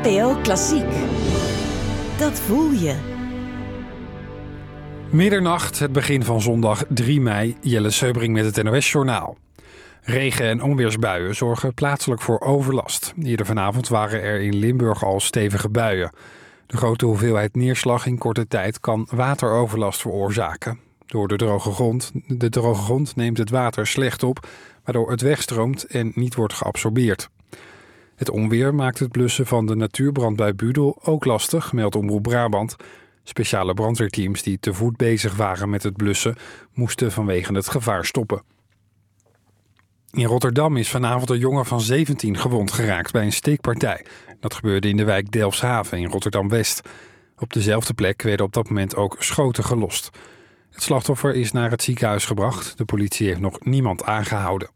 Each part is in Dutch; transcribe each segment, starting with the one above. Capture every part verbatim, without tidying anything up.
N P O Klassiek. Dat voel je. Middernacht, het begin van zondag drie mei, Jelle Seubring met het N O S-journaal. Regen- en onweersbuien zorgen plaatselijk voor overlast. Eerder vanavond waren er in Limburg al stevige buien. De grote hoeveelheid neerslag in korte tijd kan wateroverlast veroorzaken. Door de droge grond, de droge grond neemt het water slecht op, waardoor het wegstroomt en niet wordt geabsorbeerd. Het onweer maakt het blussen van de natuurbrand bij Budel ook lastig, meldt Omroep Brabant. Speciale brandweerteams die te voet bezig waren met het blussen moesten vanwege het gevaar stoppen. In Rotterdam is vanavond een jongen van zeventien gewond geraakt bij een steekpartij. Dat gebeurde in de wijk Delfshaven in Rotterdam-West. Op dezelfde plek werden op dat moment ook schoten gelost. Het slachtoffer is naar het ziekenhuis gebracht. De politie heeft nog niemand aangehouden.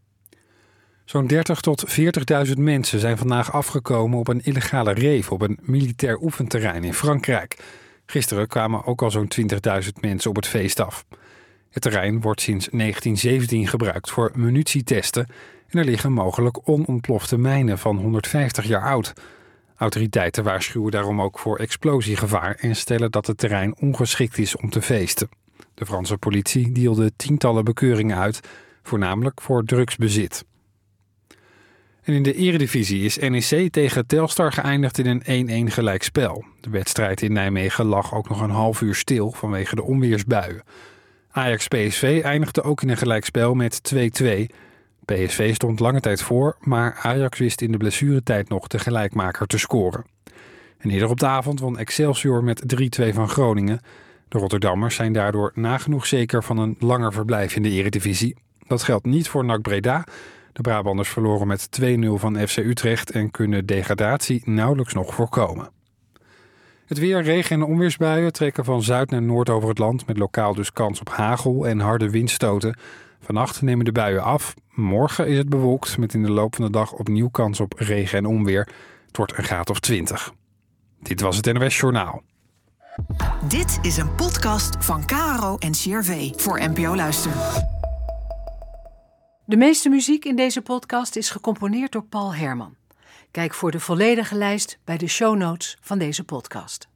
Zo'n dertig tot veertigduizend mensen zijn vandaag afgekomen op een illegale rave op een militair oefenterrein in Frankrijk. Gisteren kwamen ook al zo'n twintigduizend mensen op het feest af. Het terrein wordt sinds negentien zeventien gebruikt voor munitietesten en er liggen mogelijk onontplofte mijnen van honderdvijftig jaar oud. Autoriteiten waarschuwen daarom ook voor explosiegevaar en stellen dat het terrein ongeschikt is om te feesten. De Franse politie deelde tientallen bekeuringen uit, voornamelijk voor drugsbezit. En in de Eredivisie is N E C tegen Telstar geëindigd in een één-één gelijkspel. De wedstrijd in Nijmegen lag ook nog een half uur stil vanwege de onweersbuien. Ajax-P S V eindigde ook in een gelijkspel met twee-twee. P S V stond lange tijd voor, maar Ajax wist in de blessuretijd nog de gelijkmaker te scoren. En eerder op de avond won Excelsior met drie-twee van Groningen. De Rotterdammers zijn daardoor nagenoeg zeker van een langer verblijf in de Eredivisie. Dat geldt niet voor N A C Breda. De Brabanders verloren met twee-nul van F C Utrecht en kunnen degradatie nauwelijks nog voorkomen. Het weer, regen en onweersbuien trekken van zuid naar noord over het land met lokaal dus kans op hagel en harde windstoten. Vannacht nemen de buien af. Morgen is het bewolkt met in de loop van de dag opnieuw kans op regen en onweer. Het wordt een graad of twintig. Dit was het N O S-journaal. Dit is een podcast van K R O en C R V voor N P O Luister. De meeste muziek in deze podcast is gecomponeerd door Paul Herman. Kijk voor de volledige lijst bij de show notes van deze podcast.